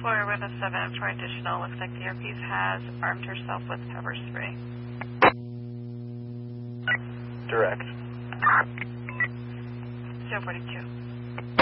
4 with a 7 for additional. Looks like the earpiece has armed herself with pepper spray. Direct. 042.